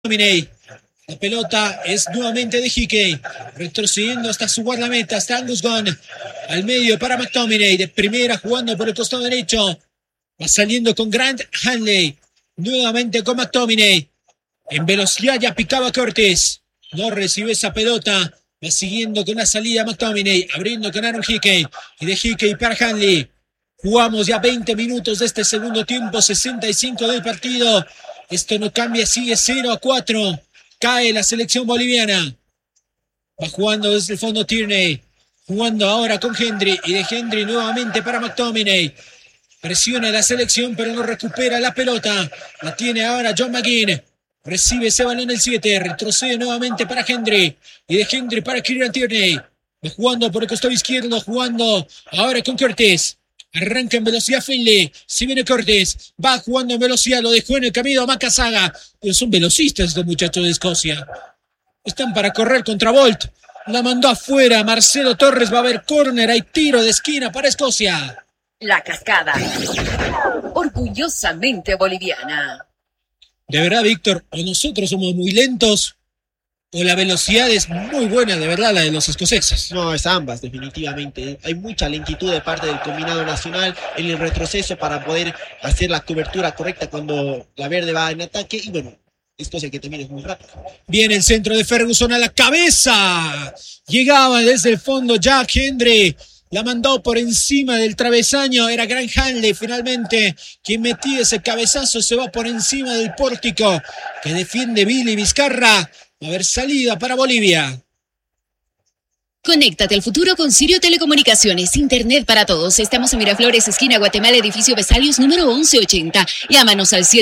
McTominay. La pelota es nuevamente de Hickey, retrocediendo hasta su guardameta, hasta Angus Gunn, al medio para McTominay, de primera jugando por el costado derecho, va saliendo con Grant Hanley, nuevamente con McTominay, en velocidad ya picaba Curtis, no recibe esa pelota, va siguiendo con la salida McTominay, abriendo con Aaron Hickey, y de Hickey para Hanley. Jugamos ya 20 minutos de este segundo tiempo, 65 del partido, esto no cambia, sigue 0-4. Cae la selección boliviana. Va jugando desde el fondo Tierney. Jugando ahora con Hendry. Y de Hendry nuevamente para McTominay. Presiona la selección pero no recupera la pelota. La tiene ahora John McGinn. Recibe ese balón el 7. Retrocede nuevamente para Hendry. Y de Hendry para Kieran Tierney. Va jugando por el costado izquierdo. Jugando ahora con Curtis. Arranca en velocidad Finley. Si viene Curtis. Va jugando en velocidad. Lo dejó en el camino a Makasaga. Pero son velocistas estos muchachos de Escocia. Están para correr contra Bolt. La mandó afuera. Marcelo Torres va a haber córner. Hay tiro de esquina para Escocia. La Cascada. Orgullosamente boliviana. De verdad, Víctor, o nosotros somos muy lentos o la velocidad es muy buena, de verdad, la de los escoceses. No, es ambas, definitivamente. Hay mucha lentitud de parte del combinado nacional en el retroceso para poder hacer la cobertura correcta cuando la verde va en ataque. Y bueno, Escocia que también es muy rápido. Viene el centro de Ferguson a la cabeza. Llegaba desde el fondo Jack Hendry. La mandó por encima del travesaño. Era Grant Hanley finalmente quien metía ese cabezazo. Se va por encima del pórtico que defiende Billy Vizcarra. Va a haber salida para Bolivia. Conéctate al futuro con Sirio Telecomunicaciones, Internet para todos. Estamos en Miraflores, esquina Guatemala, edificio Vesalius, número 1180. Llámanos al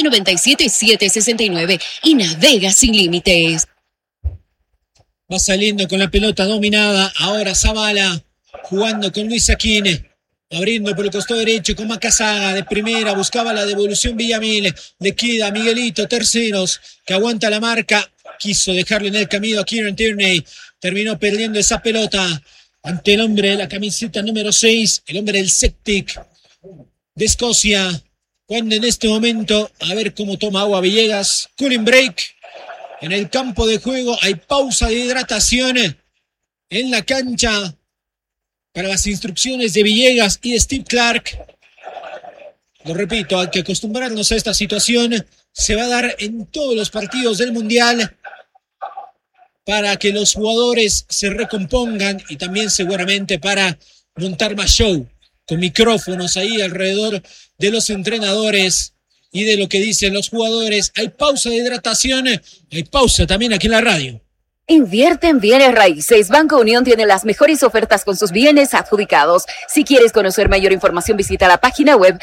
720-97-769 y navega sin límites. Va saliendo con la pelota dominada. Ahora Zavala jugando con Luis Aquine. Abriendo por el costado derecho con Makasaga de primera. Buscaba la devolución Villamil. Le queda Miguelito Terceros que aguanta la marca. Quiso dejarle en el camino a Kieran Tierney. Terminó perdiendo esa pelota ante el hombre de la camiseta número 6, el hombre del Celtic de Escocia. Cuando en este momento, a ver cómo toma agua Villegas. Cooling break en el campo de juego. Hay pausa de hidratación en la cancha para las instrucciones de Villegas y de Steve Clark. Lo repito, hay que acostumbrarnos a esta situación. Se va a dar en todos los partidos del Mundial para que los jugadores se recompongan y también seguramente para montar más show con micrófonos ahí alrededor de los entrenadores y de lo que dicen los jugadores. Hay pausa de hidratación, hay pausa también aquí en la radio. Invierte en bienes raíces. Banco Unión tiene las mejores ofertas con sus bienes adjudicados. Si quieres conocer mayor información, visita la página web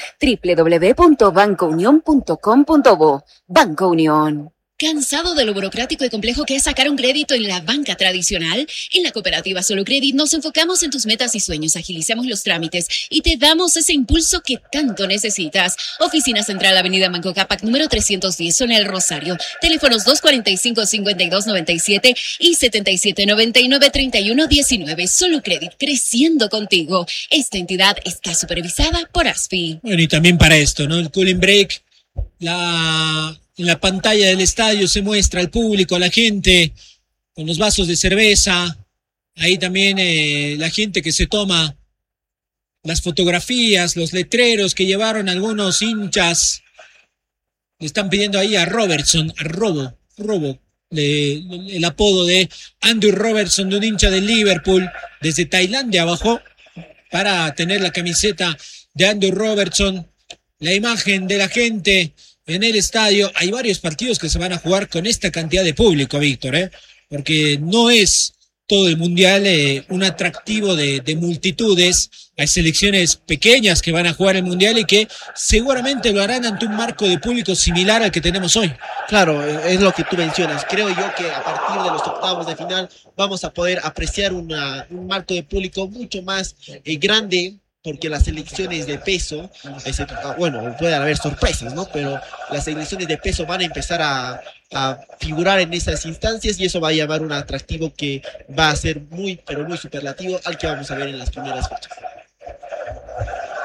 www.bancounion.com.bo. Banco Unión. ¿Cansado de lo burocrático y complejo que es sacar un crédito en la banca tradicional? En la cooperativa Solo Credit nos enfocamos en tus metas y sueños, agilizamos los trámites y te damos ese impulso que tanto necesitas. Oficina Central, Avenida Manco Cápac, número 310, zona El Rosario. Teléfonos 245-5297 y 7799-3119. Solo Credit, creciendo contigo. Esta entidad está supervisada por ASFI. Bueno, y también para esto, ¿no? El cooling break, en la pantalla del estadio se muestra al público, a la gente, con los vasos de cerveza. Ahí también la gente que se toma las fotografías, los letreros que llevaron algunos hinchas. Le están pidiendo ahí a Robertson, a Robo, el apodo de Andrew Robertson, de un hincha del Liverpool. Desde Tailandia bajó para tener la camiseta de Andrew Robertson. La imagen de la gente en el estadio. Hay varios partidos que se van a jugar con esta cantidad de público, Víctor, porque no es todo el Mundial un atractivo de multitudes. Hay selecciones pequeñas que van a jugar el Mundial y que seguramente lo harán ante un marco de público similar al que tenemos hoy. Claro, es lo que tú mencionas. Creo yo que a partir de los octavos de final vamos a poder apreciar un marco de público mucho más grande, porque las selecciones de peso, bueno, pueden haber sorpresas, ¿no? Pero las selecciones de peso van a empezar a figurar en esas instancias y eso va a llamar un atractivo que va a ser muy, pero muy superlativo al que vamos a ver en las primeras fechas.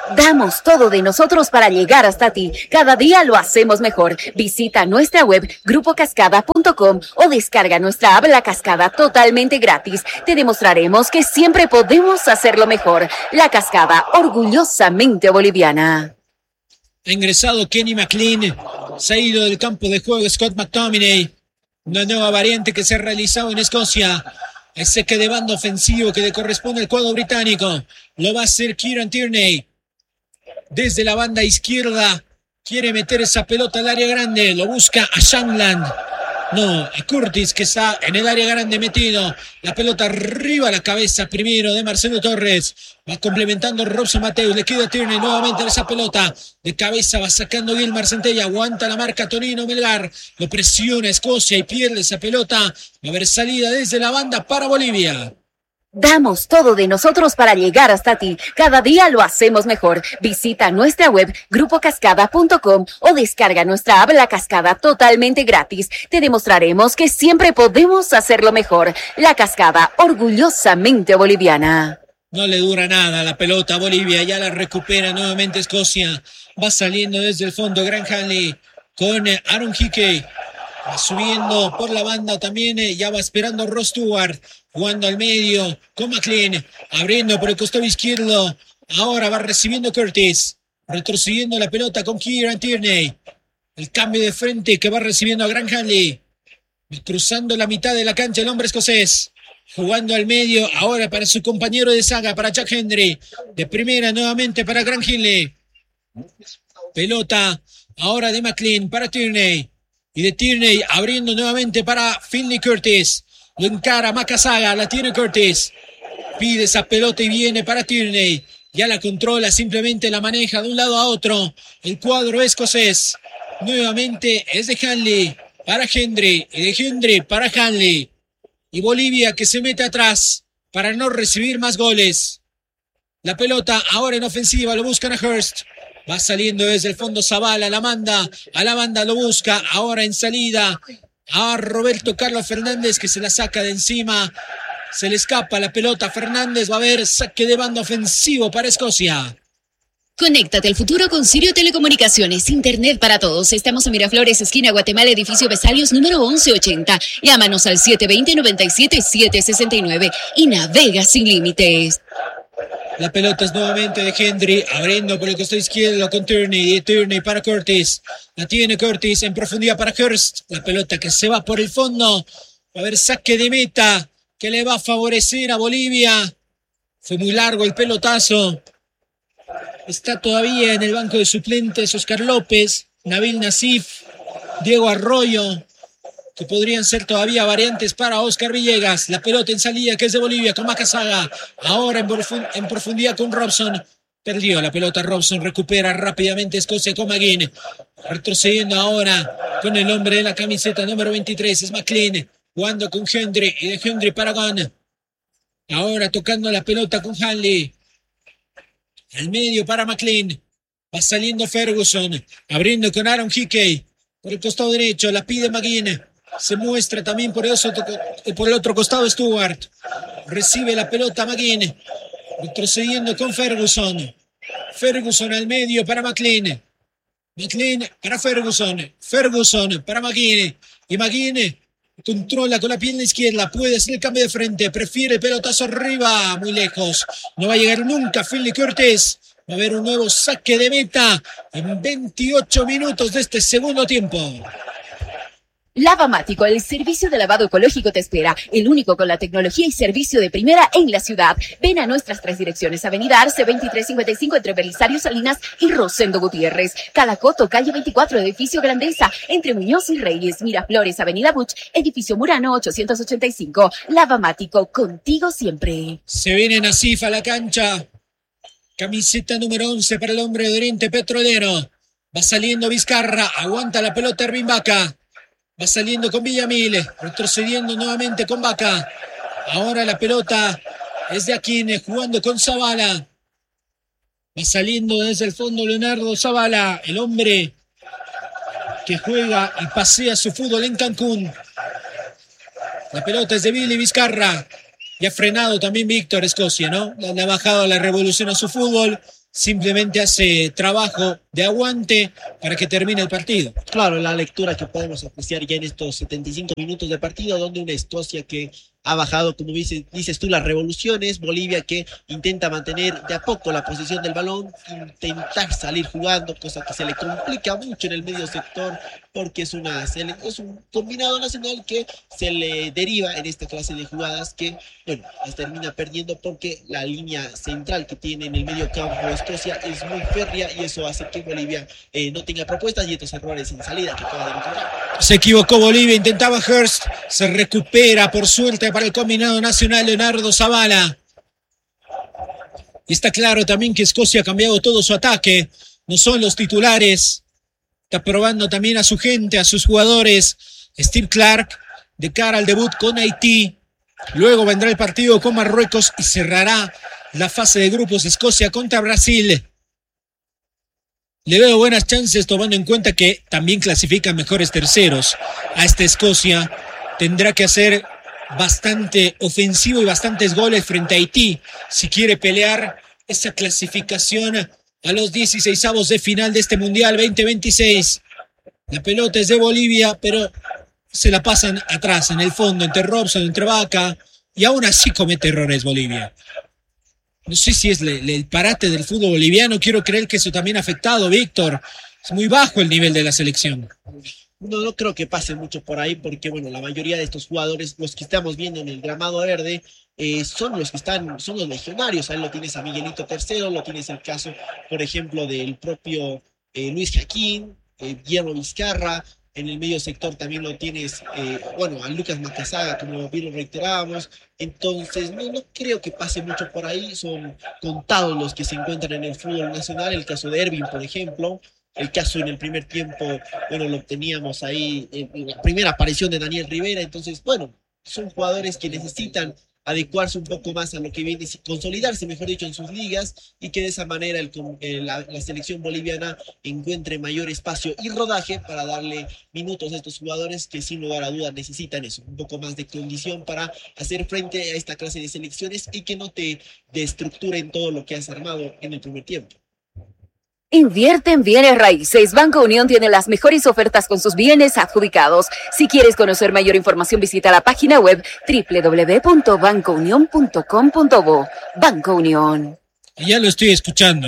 Damos todo de nosotros para llegar hasta ti. Cada día lo hacemos mejor. Visita nuestra web grupocascada.com o descarga nuestra app La Cascada totalmente gratis. Te demostraremos que siempre podemos hacerlo mejor. La Cascada, orgullosamente boliviana. Ha ingresado Kenny McLean. Se ha ido del campo de juego Scott McTominay. Una nueva variante que se ha realizado en Escocia. Ese que de bando ofensivo que le corresponde al cuadro británico. Lo va a hacer Kieran Tierney. Desde la banda izquierda quiere meter esa pelota al área grande. Lo busca a Shanland. No, a Curtis que está en el área grande metido. La pelota arriba a la cabeza primero de Marcelo Torres. Va complementando Robson Mateus. Le queda Tierney nuevamente en esa pelota. De cabeza va sacando Gilmar Centella. Aguanta la marca Tonino Melgar. Lo presiona Escocia y pierde esa pelota. Va a haber salida desde la banda para Bolivia. Damos todo de nosotros para llegar hasta ti. Cada día lo hacemos mejor. Visita nuestra web grupocascada.com o descarga nuestra app La Cascada totalmente gratis. Te demostraremos que siempre podemos hacerlo mejor. La Cascada, orgullosamente boliviana. No le dura nada la pelota a Bolivia. Ya la recupera nuevamente Escocia. Va saliendo desde el fondo Grant Hanley con Aaron Hickey. Va subiendo por la banda también. Ya va esperando Ross Stewart. Jugando al medio con McLean, abriendo por el costado izquierdo. Ahora va recibiendo Curtis, retrocediendo la pelota con Kieran Tierney. El cambio de frente que va recibiendo a Grant Hanley. Cruzando la mitad de la cancha el hombre escocés. Jugando al medio ahora para su compañero de saga, para Jack Hendry. De primera nuevamente para Grant Hanley. Pelota ahora de McLean para Tierney. Y de Tierney abriendo nuevamente para Finley Curtis. Lo encara Macasaga, la tiene Curtis. Pide esa pelota y viene para Tierney. Ya la controla, simplemente la maneja de un lado a otro. El cuadro escocés. Nuevamente es de Hanley para Hendry. Y de Hendry para Hanley. Y Bolivia que se mete atrás para no recibir más goles. La pelota ahora en ofensiva, lo buscan a Hurst. Va saliendo desde el fondo Zavala, la manda. A la banda lo busca, ahora en salida. A Roberto Carlos Fernández que se la saca de encima. Se le escapa la pelota a Fernández. Va a haber saque de banda ofensivo para Escocia. Conéctate al futuro con Sirio Telecomunicaciones, Internet para todos. Estamos en Miraflores, esquina Guatemala, edificio Vesalios, número 1180. Llámanos al 720-97-769 y navega sin límites. La pelota es nuevamente de Hendry, abriendo por el costado izquierdo con Tierney. Tierney para Curtis. La tiene Curtis en profundidad para Hurst. La pelota que se va por el fondo. Va a haber saque de meta que le va a favorecer a Bolivia. Fue muy largo el pelotazo. Está todavía en el banco de suplentes Oscar López, Nabil Nasif, Diego Arroyo, que podrían ser todavía variantes para Oscar Villegas. La pelota en salida que es de Bolivia con Macasaga. Ahora en profundidad con Robson. Perdió la pelota Robson, recupera rápidamente Escocia con McGinn. Retrocediendo ahora con el hombre de la camiseta número 23, es McLean. Jugando con Hendry y de Hendry para Gunn. Ahora tocando la pelota con Hanley. Al medio para McLean. Va saliendo Ferguson. Abriendo con Aaron Hickey. Por el costado derecho la pide McGinn. Se muestra también por el otro costado Stewart. Recibe la pelota McGinn. Retrocediendo con Ferguson. Ferguson al medio para McLean. McLean para Ferguson. Ferguson para McGinn. Y McGinn controla con la pierna izquierda. Puede hacer el cambio de frente. Prefiere el pelotazo arriba. Muy lejos. No va a llegar nunca Finley Curtis. Va a haber un nuevo saque de meta en 28 minutos de este segundo tiempo. Lavamático, el servicio de lavado ecológico te espera, el único con la tecnología y servicio de primera en la ciudad. Ven a nuestras 3 direcciones, Avenida Arce 2355 entre Belisario Salinas y Rosendo Gutiérrez, Calacoto, calle 24, edificio Grandeza, entre Muñoz y Reyes, Miraflores, Avenida Buch, edificio Murano 885. Lavamático, contigo siempre. Se viene Nasif a la cancha. Camiseta número 11 para el hombre de Oriente Petrolero. Va saliendo Vizcarra, aguanta la pelota Ervin Vaca. Va saliendo con Villamil, retrocediendo nuevamente con Vaca. Ahora la pelota es de Aquino, jugando con Zavala. Va saliendo desde el fondo Leonardo Zavala, el hombre que juega y pasea su fútbol en Cancún. La pelota es de Billy Vizcarra. Y ha frenado también Víctor Escocia, ¿no? Le ha bajado la revolución a su fútbol. simplemente hace trabajo de aguante para que termine el partido. Claro, la lectura que podemos apreciar ya en estos 75 minutos de partido, donde una Escocia que ha bajado, como dices tú, las revoluciones, Bolivia que intenta mantener de a poco la posición del balón, intentar salir jugando, cosa que se le complica mucho en el medio sector, porque es un combinado nacional que se le deriva en esta clase de jugadas que, bueno, las termina perdiendo porque la línea central que tiene en el medio campo Escocia es muy férrea y eso hace que Bolivia no tenga propuestas y estos errores en salida que acaba de encontrar. Se equivocó Bolivia, intentaba Hurst, se recupera por suerte para el combinado nacional Leonardo Zavala. Y está claro también que Escocia ha cambiado todo su ataque, no son los titulares, está probando también a su gente, a sus jugadores. Steve Clark de cara al debut con Haití, luego vendrá el partido con Marruecos y cerrará la fase de grupos Escocia contra Brasil. Le veo buenas chances tomando en cuenta que también clasifican mejores terceros. A esta Escocia tendrá que hacer bastante ofensivo y bastantes goles frente a Haití si quiere pelear esa clasificación a los 16avos de final de este Mundial 2026. La pelota es de Bolivia, pero se la pasan atrás, en el fondo, entre Robson, entre Vaca, y aún así comete errores Bolivia. No sé si es el parate del fútbol boliviano, quiero creer que eso también ha afectado, Víctor. Es muy bajo el nivel de la selección. No creo que pase mucho por ahí porque, bueno, la mayoría de estos jugadores, los que estamos viendo en el gramado verde, son los legionarios. Ahí lo tienes a Miguelito Tercero, lo tienes el caso, por ejemplo, del propio Luis Jaquín, Guillermo Vizcarra. En el medio sector también lo tienes, a Lucas Macazaga, como bien lo reiterábamos. Entonces, no creo que pase mucho por ahí. Son contados los que se encuentran en el fútbol nacional. El caso de Ervin, por ejemplo. El caso en el primer tiempo, lo teníamos ahí en la primera aparición de Daniel Rivera. Entonces, son jugadores que necesitan adecuarse un poco más a lo que viene, consolidarse, mejor dicho, en sus ligas y que de esa manera la selección boliviana encuentre mayor espacio y rodaje para darle minutos a estos jugadores que sin lugar a dudas necesitan eso, un poco más de condición para hacer frente a esta clase de selecciones y que no te destructuren todo lo que has armado en el primer tiempo. Invierte en bienes raíces. Banco Unión tiene las mejores ofertas con sus bienes adjudicados. Si quieres conocer mayor información, visita la página web www.bancounion.com.bo. Banco Unión. Ya lo estoy escuchando,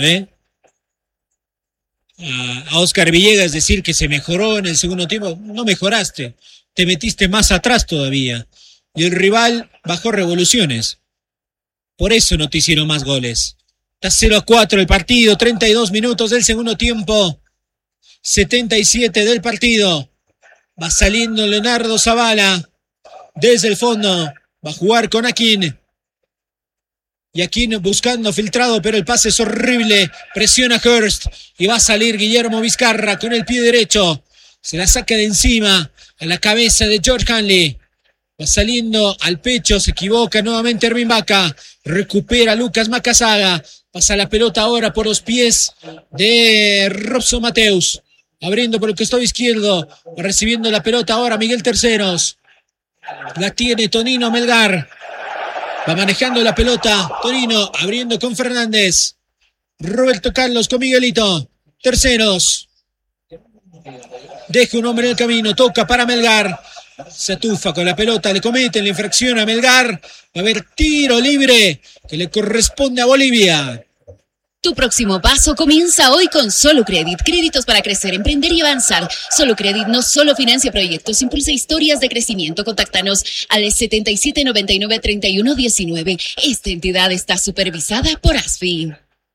a Oscar Villegas decir que se mejoró en el segundo tiempo. No mejoraste, te metiste más atrás todavía. Y el rival bajó revoluciones. Por eso no te hicieron más goles. Está 0-4 el partido, 32 minutos del segundo tiempo, 77 del partido. Va saliendo Leonardo Zavala desde el fondo, va a jugar con Aquín. Y Aquín buscando filtrado, pero el pase es horrible. Presiona Hurst y va a salir Guillermo Vizcarra con el pie derecho. Se la saca de encima a la cabeza de George Hanley. Va saliendo al pecho, se equivoca nuevamente Ervin Vaca. Recupera Lucas Macazaga. Pasa la pelota ahora por los pies de Robson Mateus. Abriendo por el costado izquierdo. Recibiendo la pelota ahora Miguel Terceros. La tiene Tonino Melgar. Va manejando la pelota. Tonino abriendo con Fernández. Roberto Carlos con Miguelito. Terceros. Deja un hombre en el camino. Toca para Melgar. Se atufa con la pelota, le cometen la infracción a Melgar. Va a haber tiro libre que le corresponde a Bolivia. Tu próximo paso comienza hoy con Solo Credit. Créditos para crecer, emprender y avanzar. Solo Credit no solo financia proyectos, impulsa historias de crecimiento. Contáctanos al 7799-3119. Esta entidad está supervisada por ASFI.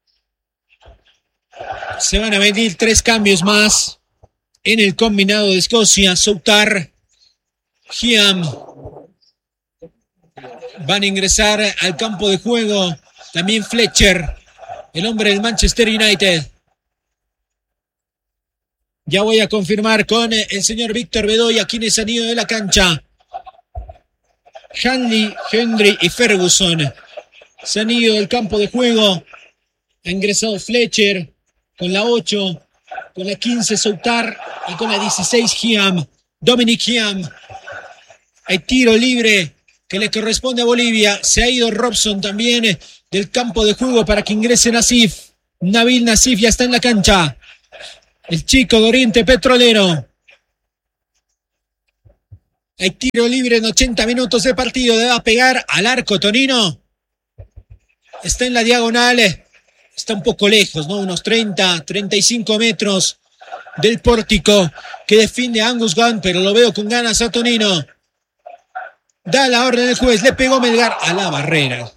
Se van a venir 3 cambios más en el combinado de Escocia. Soutar, Hiam van a ingresar al campo de juego. También Fletcher, el hombre del Manchester United. Ya voy a confirmar con el señor Víctor Bedoya quienes han ido de la cancha. Hanley, Hendry y Ferguson se han ido del campo de juego. Ha ingresado Fletcher con la 8, con la 15 Soutar y con la 16 Hiam. Dominic Hiam. Hay tiro libre que le corresponde a Bolivia. Se ha ido Robson también del campo de juego para que ingrese Nasif. Nabil Nassif ya está en la cancha. El chico de Oriente Petrolero. Hay tiro libre en 80 minutos de partido. Le va a pegar al arco Tonino. Está en la diagonal. Está un poco lejos, ¿no? Unos 30, 35 metros del pórtico que defiende a Angus Gunn, pero lo veo con ganas a Tonino. Da la orden del juez. Le pegó Melgar a la barrera.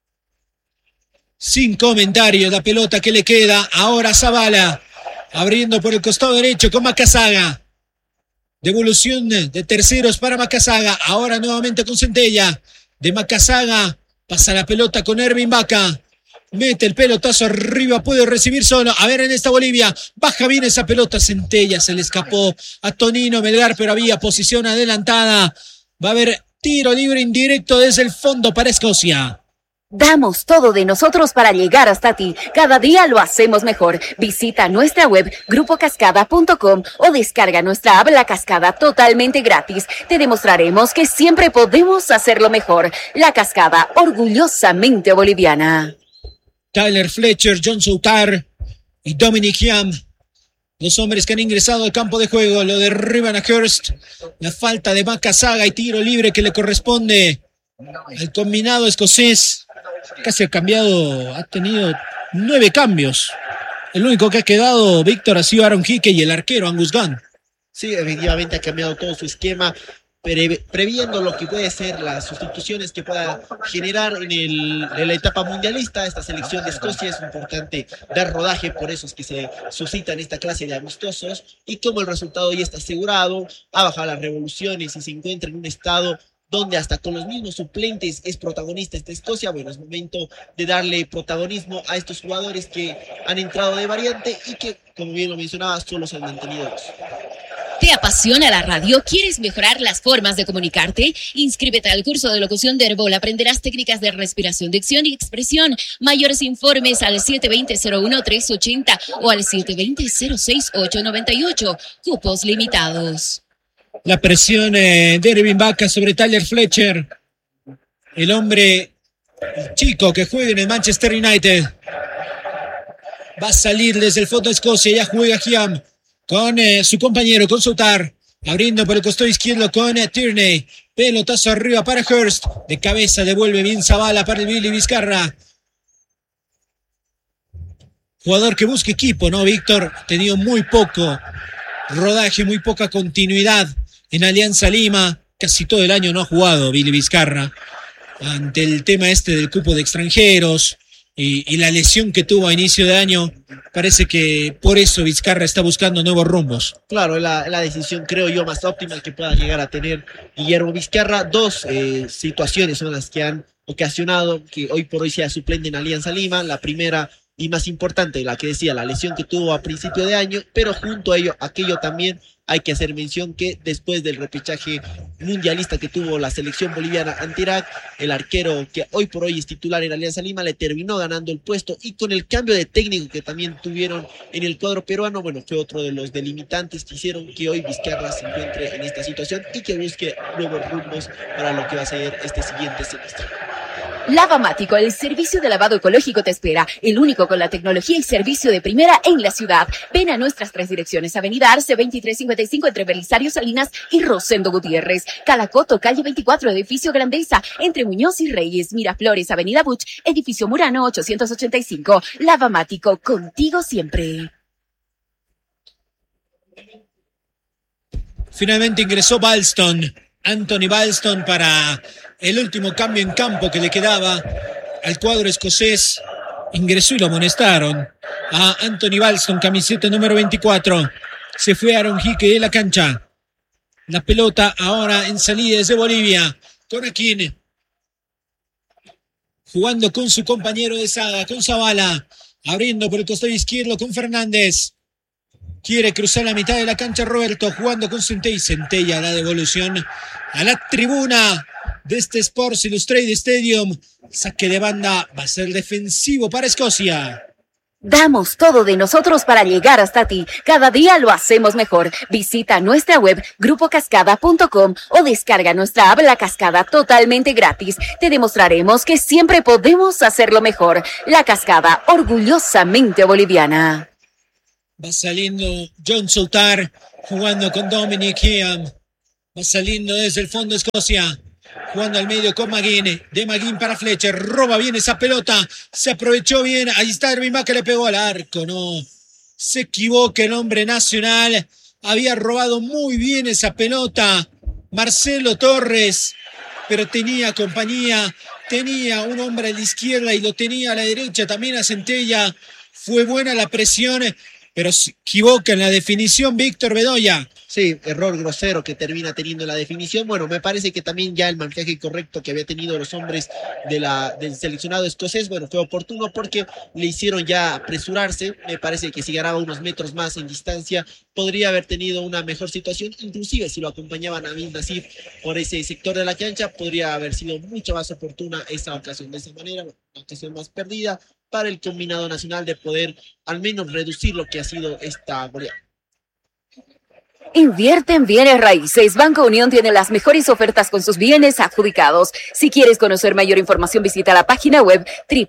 Sin comentarios, la pelota que le queda ahora Zavala. Abriendo por el costado derecho con Macazaga. Devolución de terceros para Macazaga. Ahora nuevamente con Centella. De Macazaga pasa la pelota con Ervin Vaca. Mete el pelotazo arriba, puede recibir solo. A ver en esta Bolivia. Baja bien esa pelota. Centella se le escapó a Tonino Melgar, pero había posición adelantada. Va a haber tiro libre indirecto desde el fondo para Escocia. Damos todo de nosotros para llegar hasta ti. Cada día lo hacemos mejor. Visita nuestra web grupocascada.com o descarga nuestra app La Cascada totalmente gratis. Te demostraremos que siempre podemos hacerlo mejor. La Cascada, orgullosamente boliviana. Tyler Fletcher, John Soutar y Dominic Hiam. Los hombres que han ingresado al campo de juego. Lo derriban a Hurst. La falta de Macazaga y tiro libre que le corresponde al combinado escocés. Casi ha cambiado, ha tenido 9 cambios. El único que ha quedado, Víctor, ha sido Aaron Hickey y el arquero Angus Gunn. Sí, efectivamente ha cambiado todo su esquema, previendo lo que puede ser las sustituciones que pueda generar en la etapa mundialista. Esta selección de Escocia es importante dar rodaje, por eso es que se suscitan esta clase de amistosos, y como el resultado ya está asegurado, ha bajado las revoluciones y se encuentra en un estado donde hasta con los mismos suplentes es protagonista esta Escocia. Bueno, es momento de darle protagonismo a estos jugadores que han entrado de variante y que, como bien lo mencionaba, solo se han mantenido 2. ¿Te apasiona la radio? ¿Quieres mejorar las formas de comunicarte? Inscríbete al curso de locución de Herbol. Aprenderás técnicas de respiración, dicción y expresión. Mayores informes al 720-01-380 o al 720-06898. Cupos limitados. La presión de Ervin Vaca sobre Tyler Fletcher. El hombre, el chico que juega en el Manchester United. Va a salir desde el fondo de Escocia. Ya juega Hiam con su compañero, con Soutar. Abriendo por el costado izquierdo con Tierney. Pelotazo arriba para Hurst. De cabeza devuelve bien Zavala para el Billy Vizcarra. Jugador que busca equipo, ¿no, Víctor? Ha tenido muy poco rodaje, muy poca continuidad en Alianza Lima. Casi todo el año no ha jugado Billy Vizcarra ante el tema del cupo de extranjeros y la lesión que tuvo a inicio de año. Parece que por eso Vizcarra está buscando nuevos rumbos. Claro, la decisión, creo yo, más óptima que pueda llegar a tener Guillermo Vizcarra. 2 situaciones son las que han ocasionado que hoy por hoy sea suplente en Alianza Lima. La primera y más importante, la que decía, la lesión que tuvo a principio de año, pero junto a ello, aquello también hay que hacer mención que después del repechaje mundialista que tuvo la selección boliviana ante Irak, el arquero que hoy por hoy es titular en Alianza Lima le terminó ganando el puesto, y con el cambio de técnico que también tuvieron en el cuadro peruano, bueno, fue otro de los delimitantes que hicieron que hoy Vizcarra se encuentre en esta situación y que busque nuevos rumbos para lo que va a ser este siguiente semestre. Lavamático, el servicio de lavado ecológico te espera, el único con la tecnología y servicio de primera en la ciudad. Ven a nuestras 3 direcciones: Avenida Arce 2355 entre Belisario Salinas y Rosendo Gutiérrez, Calacoto, calle 24, edificio Grandeza, entre Muñoz y Reyes, Miraflores, Avenida Buch, edificio Murano 885. Lavamático, contigo siempre. Finalmente ingresó Balston, Anthony Balston, para el último cambio en campo que le quedaba al cuadro escocés. Ingresó y lo amonestaron a Anthony Balston, camiseta número 24. Se fue Aaron Hickey de la cancha. La pelota ahora en salida desde Bolivia, con Aquín, jugando con su compañero de saga, con Zavala, abriendo por el costado izquierdo con Fernández. Quiere cruzar la mitad de la cancha Roberto, jugando con Centella. Centella, la devolución a la tribuna de este Sports Illustrated Stadium. Saque de banda, va a ser defensivo para Escocia. Damos todo de nosotros para llegar hasta ti. Cada día lo hacemos mejor. Visita nuestra web grupocascada.com o descarga nuestra app La Cascada totalmente gratis. Te demostraremos que siempre podemos hacerlo mejor. La Cascada, orgullosamente boliviana. Va saliendo John Soutar jugando con Dominic Hiam. Va saliendo desde el fondo Escocia. Jugando al medio con McGinn. De McGinn para Fletcher. Roba bien esa pelota. Se aprovechó bien. Ahí está Ervin Baca, le pegó al arco. No. Se equivoca el hombre nacional. Había robado muy bien esa pelota Marcelo Torres. Pero tenía compañía. Tenía un hombre a la izquierda y lo tenía a la derecha. También a Centella. Fue buena la presión. Pero se equivoca en la definición Víctor Bedoya. Sí, error grosero que termina teniendo la definición. Bueno, me parece que también ya el manejaje correcto que había tenido los hombres del seleccionado escocés, bueno, fue oportuno porque le hicieron ya apresurarse. Me parece que si ganaba unos metros más en distancia, podría haber tenido una mejor situación. Inclusive si lo acompañaban a Nabil Nassif por ese sector de la cancha, podría haber sido mucho más oportuna esa ocasión. De esa manera, una ocasión más perdida para el combinado nacional de poder al menos reducir lo que ha sido esta goleada. Invierte en bienes raíces. Banco Unión tiene las mejores ofertas con sus bienes adjudicados. Si quieres conocer mayor información, visita la página web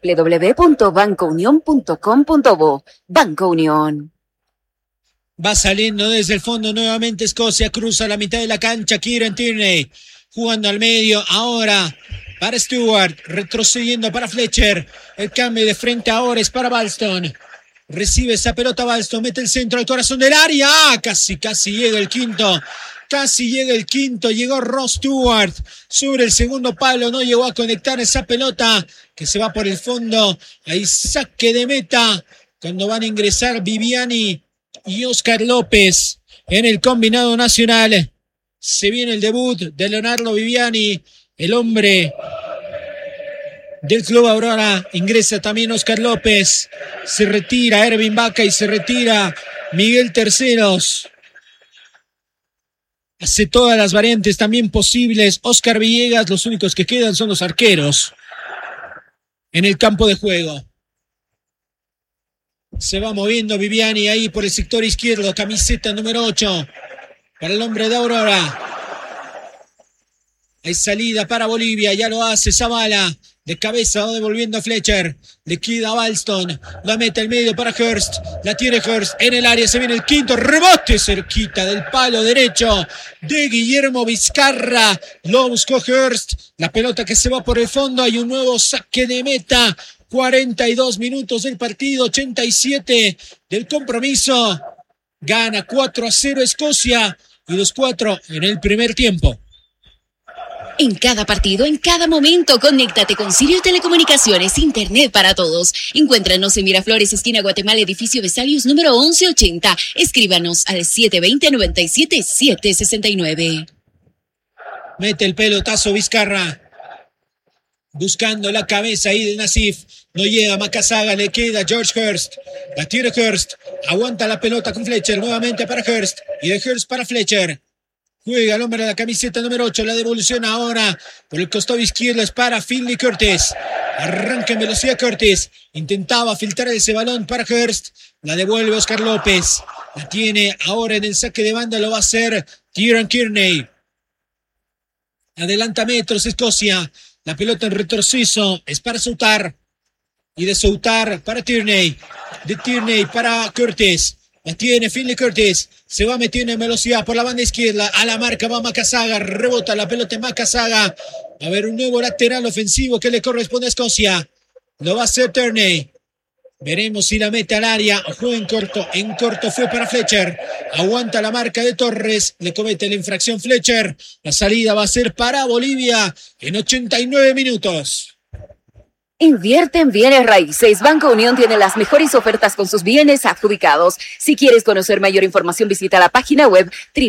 www.bancounion.com.bo. Banco Unión. Va saliendo desde el fondo nuevamente Escocia. Cruza la mitad de la cancha. Kieran Tierney jugando al medio. Ahora para Stewart. Retrocediendo para Fletcher. El cambio de frente ahora es para Balston. Recibe esa pelota Balston, mete el centro al corazón del área. Casi llega el quinto. Llegó Ross Stewart sobre el segundo palo. No llegó a conectar esa pelota que se va por el fondo. Ahí saque de meta cuando van a ingresar Viviani y Oscar López en el combinado nacional. Se viene el debut de Leonardo Viviani, el hombre del Club Aurora. Ingresa también Oscar López. Se retira Ervin Baca y se retira Miguel Terceros. Hace todas las variantes también posibles Oscar Villegas. Los únicos que quedan son los arqueros en el campo de juego. Se va moviendo Viviani ahí por el sector izquierdo. Camiseta número 8 para el hombre de Aurora. Hay salida para Bolivia. Ya lo hace Zavala. De cabeza va devolviendo a Fletcher. Le queda a Balston. La mete al medio para Hurst. La tiene Hurst en el área. Se viene el quinto. Rebote cerquita del palo derecho de Guillermo Vizcarra. Lo buscó Hurst. La pelota que se va por el fondo. Hay un nuevo saque de meta. 42 minutos del partido. 87 del compromiso. Gana 4-0 Escocia. Y los 4 en el primer tiempo. En cada partido, en cada momento, conéctate con Sirio Telecomunicaciones, Internet para todos. Encuéntranos en Miraflores, esquina Guatemala, edificio Vesalius, número 1180. Escríbanos al 720-97-769. Mete el pelotazo Vizcarra. Buscando la cabeza ahí de Nassif. No llega Macazaga, le queda George Hurst. La tiene Hurst. Aguanta la pelota con Fletcher. Nuevamente para Hurst. Y de Hurst para Fletcher. Juega el hombre de la camiseta número 8. La devolución ahora por el costado izquierdo es para Finley Curtis. Arranca en velocidad Curtis. Intentaba filtrar ese balón para Hurst. La devuelve Oscar López. La tiene ahora en el saque de banda. Lo va a hacer Kieran Tierney. Adelanta metros Escocia. La pelota en retroceso es para Soutar. Y de Soutar para Tierney. De Tierney para Curtis. La tiene Finley Curtis. Se va metiendo en velocidad por la banda izquierda. A la marca va Macazaga. Rebota la pelota en Macazaga. A ver, un nuevo lateral ofensivo que le corresponde a Escocia. Lo va a hacer Tierney. Veremos si la mete al área. Juega en corto. En corto fue para Fletcher. Aguanta la marca de Torres. Le comete la infracción Fletcher. La salida va a ser para Bolivia en 89 minutos. Invierte en bienes raíces. Banco Unión tiene las mejores ofertas con sus bienes adjudicados. Si quieres conocer mayor información, visita la página web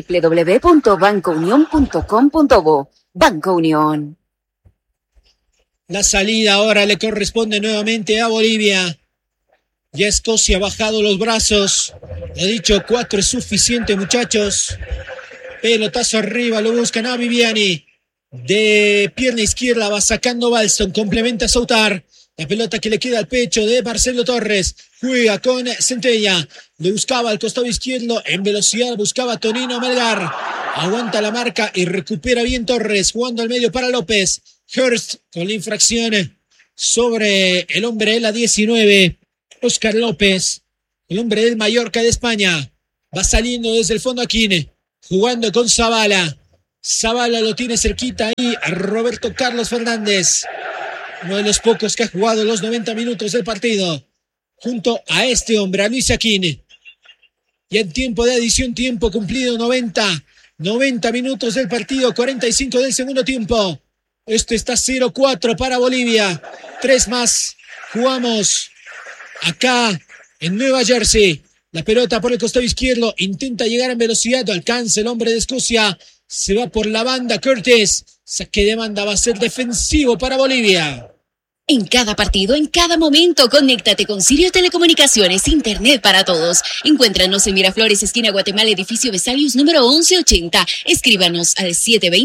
www.bancounion.com.bo. Banco Unión. La salida ahora le corresponde nuevamente a Bolivia. Ya Escocia ha bajado los brazos. He dicho 4 es suficiente, muchachos. Pelotazo arriba, lo buscan a Viviani. De pierna izquierda va sacando Balston, complementa a Soutar. La pelota que le queda al pecho de Marcelo Torres. Juega con Centella. Le buscaba al costado izquierdo. En velocidad buscaba Tonino Melgar. Aguanta la marca y recupera bien Torres. Jugando al medio para López. Hurst con la infracción sobre el hombre de la 19. Oscar López. El hombre del Mallorca de España. Va saliendo desde el fondo Aquín. Jugando con Zavala. Zavala lo tiene cerquita ahí a Roberto Carlos Fernández. Uno de los pocos que ha jugado los 90 minutos del partido. Junto a este hombre, a Luis Aquín. Y en tiempo de adición, tiempo cumplido, 90 minutos del partido, 45 del segundo tiempo. Esto está 0-4 para Bolivia. 3 más. Jugamos acá en Nueva Jersey. La pelota por el costado izquierdo. Intenta llegar en velocidad. Alcanza el hombre de Escocia. Se va por la banda Curtis. Saque de banda va a ser defensivo para Bolivia. En cada partido, en cada momento, conéctate con Sirio Telecomunicaciones, Internet para todos. Encuéntranos en Miraflores, esquina Guatemala, edificio Vesalius, número 1180. Escríbanos al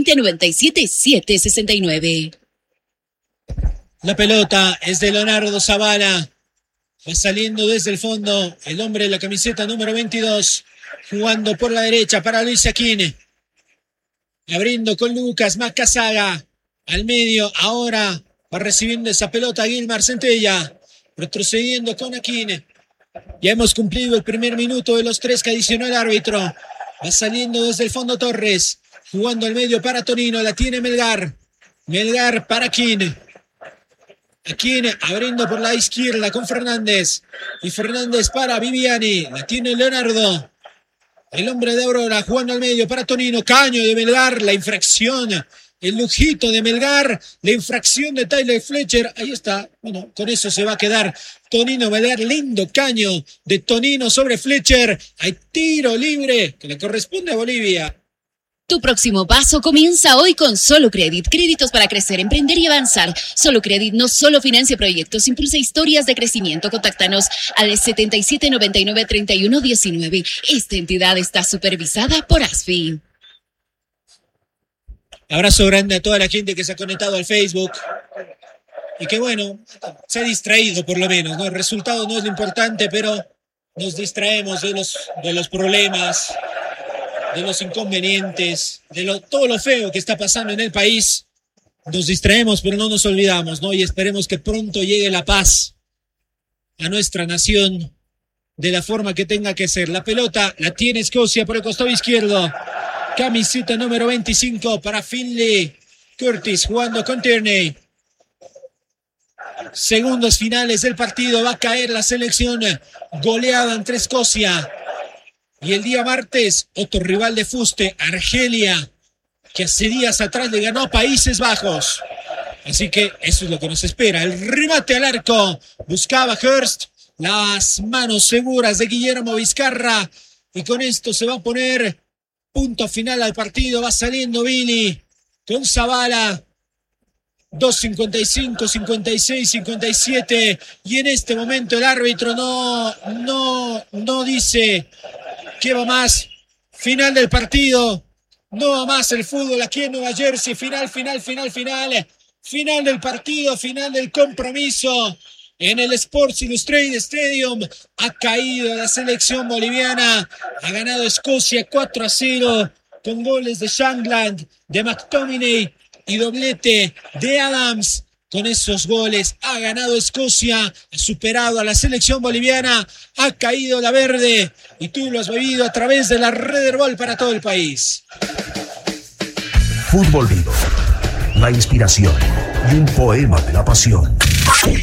720-97-769. La pelota es de Leonardo Zavala. Va saliendo desde el fondo el hombre de la camiseta número 22. Jugando por la derecha para Luis Aquín. Abriendo con Lucas Macazaga. Al medio ahora. Va recibiendo esa pelota Gilmar Centella. Retrocediendo con Aquín. Ya hemos cumplido el primer minuto de los 3 que adicionó el árbitro. Va saliendo desde el fondo Torres. Jugando al medio para Tonino. La tiene Melgar. Melgar para Aquín. Aquín abriendo por la izquierda con Fernández. Y Fernández para Viviani. La tiene Leonardo. El hombre de Aurora jugando al medio para Tonino. Caño de Melgar. La infracción. El lujito de Melgar, la infracción de Tyler Fletcher, ahí está, bueno, con eso se va a quedar Tonino Melgar, lindo caño de Tonino sobre Fletcher, hay tiro libre que le corresponde a Bolivia. Tu próximo paso comienza hoy con Solo Credit, créditos para crecer, emprender y avanzar. Solo Credit no solo financia proyectos, impulsa historias de crecimiento. Contáctanos al 7799-3119. Esta entidad está supervisada por ASFI. Abrazo grande a toda la gente que se ha conectado al Facebook y que bueno, se ha distraído por lo menos, ¿no? El resultado no es lo importante, pero nos distraemos de los problemas, de los inconvenientes, todo lo feo que está pasando en el país. Nos distraemos, pero no nos olvidamos, ¿no? Y esperemos que pronto llegue la paz a nuestra nación de la forma que tenga que ser. La pelota la tiene Escocia por el costado izquierdo. Camiseta número 25 para Finley. Curtis jugando con Tierney. Segundos finales del partido. Va a caer la selección goleada entre Escocia. Y el día martes, otro rival de fuste, Argelia, que hace días atrás le ganó a Países Bajos. Así que eso es lo que nos espera. El remate al arco. Buscaba Hurst. Las manos seguras de Guillermo Vizcarra. Y con esto se va a poner punto final al partido. Va saliendo Billy con Zavala. 2:55, 56, 57. Y en este momento el árbitro no dice que va más. Final del partido. No va más el fútbol aquí en Nueva Jersey. Final. Final del partido, final del compromiso. En el Sports Illustrated Stadium ha caído la selección boliviana. Ha ganado Escocia 4-0 con goles de Shankland, de McTominay y doblete de Adams. Con esos goles ha ganado Escocia, ha superado a la selección boliviana, ha caído la verde y tú lo has vivido a través de la Red Herbal para todo el país. Fútbol Vivo, la inspiración y un poema de la pasión.